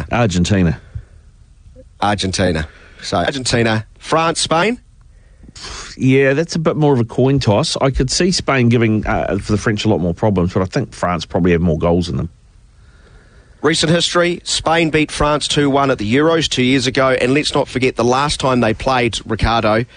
Argentina. So Argentina, France, Spain? Yeah, that's a bit more of a coin toss. I could see Spain giving for the French a lot more problems, but I think France probably have more goals in them. Recent history, Spain beat France 2-1 at the Euros 2 years ago, and let's not forget the last time they played, Ricardo,